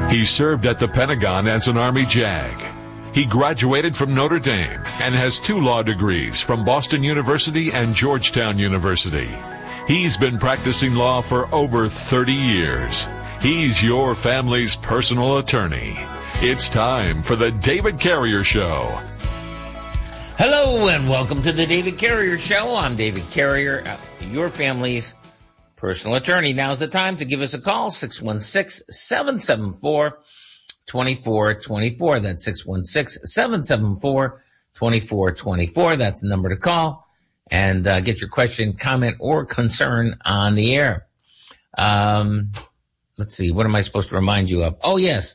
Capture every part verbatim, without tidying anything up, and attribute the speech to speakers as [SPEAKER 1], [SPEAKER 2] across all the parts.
[SPEAKER 1] He served at the Pentagon as an Army JAG. He graduated from Notre Dame and has two law degrees from Boston University and Georgetown University. He's been practicing law for over thirty years. He's your family's personal attorney. It's time for the David Carrier Show.
[SPEAKER 2] Hello and welcome to the David Carrier Show. I'm David Carrier, your family's personal attorney. Now's the time to give us a call, six one six, seven seven four, two four two four. That's six one six, seven seven four, two four two four. That's the number to call and uh, get your question, comment, or concern on the air. Um, let's see, what am I supposed to remind you of? Oh, yes.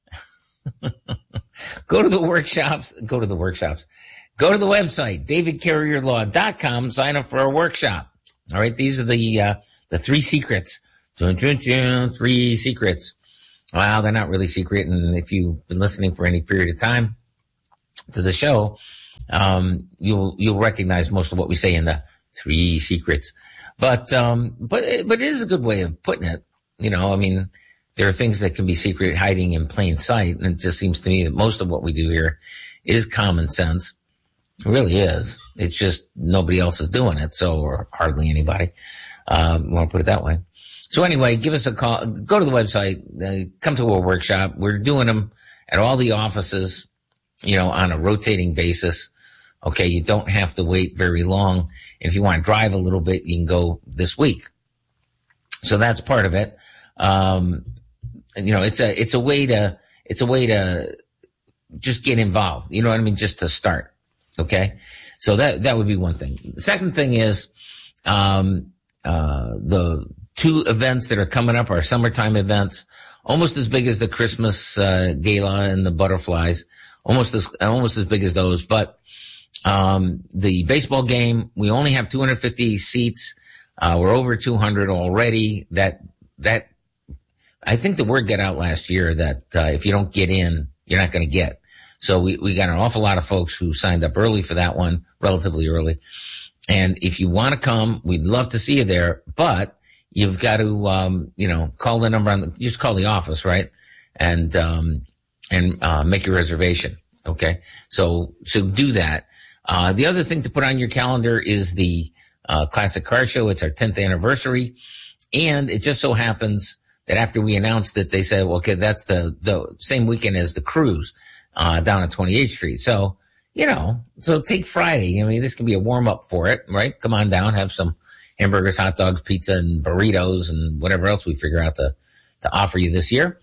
[SPEAKER 2] Go to the workshops. Go to the workshops. Go to the website, david carrier law dot com. Sign up for our workshop. All right, these are the uh, the three secrets. Dun, dun, dun, three secrets. Well, they're not really secret, and if you've been listening for any period of time to the show, um, you'll you'll recognize most of what we say in the three secrets. But um, but but it is a good way of putting it. You know, I mean, there are things that can be secret, hiding in plain sight, and it just seems to me that most of what we do here is common sense. It really is. It's just nobody else is doing it, so or hardly anybody. Um, you want to put it that way. So anyway, give us a call. Go to the website. Uh, come to a workshop. We're doing them at all the offices, you know, on a rotating basis. Okay, you don't have to wait very long. If you want to drive a little bit, you can go this week. So that's part of it. Um, you know, it's a it's a way to it's a way to just get involved. You know what I mean? Just to start. Okay, so that that would be one thing. The second thing is um, uh, the two events that are coming up are summertime events, almost as big as the Christmas uh, gala and the butterflies, almost as almost as big as those. But um, the baseball game, we only have two hundred fifty seats. Uh, we're over two hundred already. That that I think the word got out last year that uh, if you don't get in, you're not going to get. So we, we got an awful lot of folks who signed up early for that one, relatively early. And if you want to come, we'd love to see you there, but you've got to, um, you know, call the number on the, you just call the office, right? And, um, and, uh, make your reservation. Okay. So, so do that. Uh, the other thing to put on your calendar is the, uh, Classic Car Show. It's our tenth anniversary. And it just so happens that after we announced it, they said, well, okay, that's the, the same weekend as the cruise. Uh, down on twenty-eighth Street. So, you know, so take Friday. I mean, this can be a warm up for it, right? Come on down, have some hamburgers, hot dogs, pizza, and burritos, and whatever else we figure out to, to offer you this year.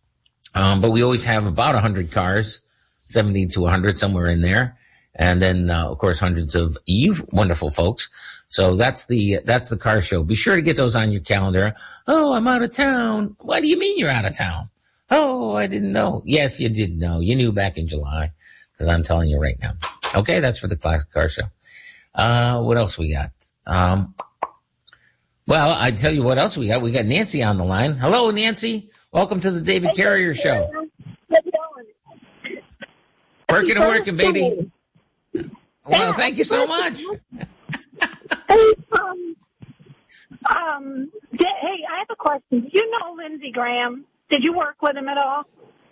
[SPEAKER 2] Um, but we always have about a hundred cars, seventy to a hundred, somewhere in there. And then, uh, of course, hundreds of you wonderful folks. So that's the, that's the car show. Be sure to get those on your calendar. Oh, I'm out of town. What do you mean you're out of town? Oh, I didn't know. Yes, you did know. You knew back in July, because I'm telling you right now. Okay, that's for the Classic Car Show. Uh, what else we got? Um, well, I tell you what else we got. We got Nancy on the line. Hello, Nancy. Welcome to the David Carrier Show. Working and working, baby. Well, thank you so much.
[SPEAKER 3] Hey, um, um, hey, I have a question. Do you know Lindsey Graham? Did you work with him at all?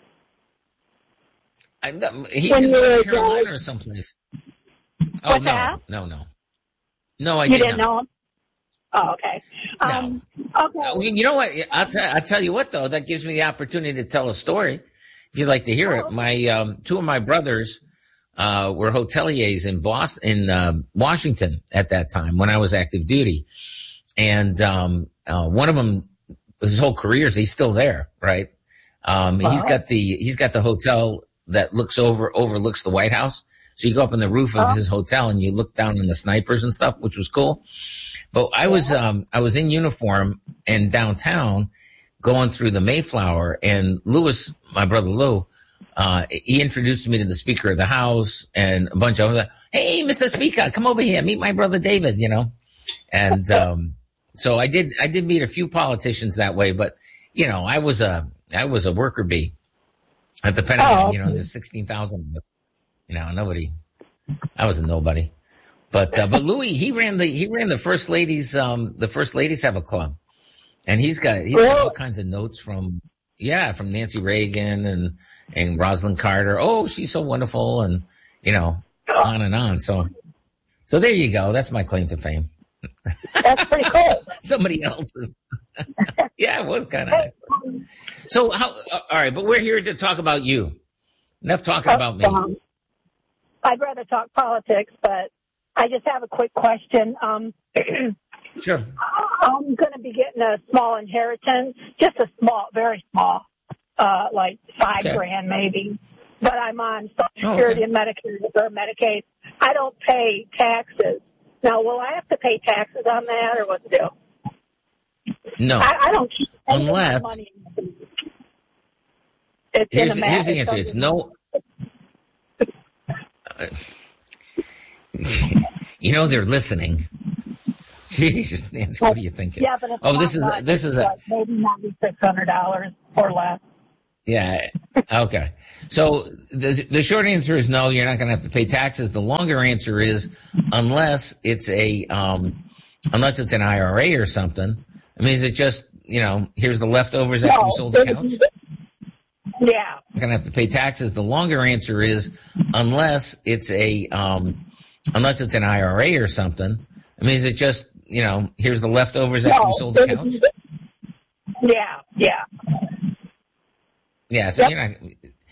[SPEAKER 2] I, he's when in North Carolina or someplace. Oh,
[SPEAKER 3] What's
[SPEAKER 2] no,
[SPEAKER 3] that?
[SPEAKER 2] no, no. No, I
[SPEAKER 3] you
[SPEAKER 2] did
[SPEAKER 3] didn't
[SPEAKER 2] not.
[SPEAKER 3] know him? Oh, okay. Um,
[SPEAKER 2] no.
[SPEAKER 3] Okay.
[SPEAKER 2] You know what? I'll, t- I'll tell you what, though. That gives me the opportunity to tell a story. If you'd like to hear it. My um, two of my brothers uh, were hoteliers in Boston, in uh, Washington at that time when I was active duty. And um, uh, one of them, his whole career, he's still there, right? Um, uh-huh. He's got the, he's got the hotel that looks over, overlooks the White House. So you go up on the roof of uh-huh. his hotel and you look down on the snipers and stuff, which was cool. But I was, um, I was in uniform and downtown going through the Mayflower, and Lewis, my brother Lou, uh, he introduced me to the Speaker of the House and a bunch of them. Hey, Mister Speaker, come over here, meet my brother David, you know? And, um, So I did, I did meet a few politicians that way, but, you know, I was a, I was a worker bee at the Pentagon. Oh. You know, there's sixteen thousand of us. You know, nobody, I was a nobody. But, uh, but Louis, he ran the, he ran the First Ladies, um, the First Ladies have a club. And he's got, he's got all kinds of notes from, Yeah, from Nancy Reagan and, and Rosalind Carter. Oh, she's so wonderful, and, you know, on and on. So, so there you go. That's my claim to fame.
[SPEAKER 3] That's pretty cool.
[SPEAKER 2] Somebody else's. Yeah, it was kind of. So, how, all right, but we're here to talk about you. Enough talking about me.
[SPEAKER 3] Um, I'd rather talk politics, but I just have a quick question. Um,
[SPEAKER 2] Sure.
[SPEAKER 3] I'm going to be getting a small inheritance, just a small, very small, uh, like five
[SPEAKER 2] Okay.
[SPEAKER 3] grand maybe. But I'm on Social
[SPEAKER 2] Oh,
[SPEAKER 3] Security
[SPEAKER 2] okay.
[SPEAKER 3] and Medicare or Medicaid. I don't pay taxes. Now, will I have to pay taxes on that, or what to do?
[SPEAKER 2] No.
[SPEAKER 3] I, I don't keep any of my
[SPEAKER 2] Unless-
[SPEAKER 3] money. It's
[SPEAKER 2] Here's,
[SPEAKER 3] in a
[SPEAKER 2] here's the
[SPEAKER 3] ma-
[SPEAKER 2] answer. It's no. Uh, you know they're listening. Jeez, Nancy, what are you thinking?
[SPEAKER 3] Yeah, but it's
[SPEAKER 2] Oh,
[SPEAKER 3] not
[SPEAKER 2] this is
[SPEAKER 3] much.
[SPEAKER 2] this is
[SPEAKER 3] It's
[SPEAKER 2] a
[SPEAKER 3] like maybe ninety-six hundred dollars or less.
[SPEAKER 2] yeah. Okay. So the the short answer is no. You're not going to have to pay taxes. The longer answer is unless it's a um, unless it's an I R A or something. I mean, is it just you know here's the leftovers after we sold the couch?
[SPEAKER 3] Yeah.
[SPEAKER 2] You're going to have to pay taxes. The longer answer is unless it's a um, unless it's an I R A or something. I mean, is it just you know here's the leftovers after we sold the couch?
[SPEAKER 3] Yeah, yeah.
[SPEAKER 2] Yeah, so
[SPEAKER 3] Yep.
[SPEAKER 2] you're not.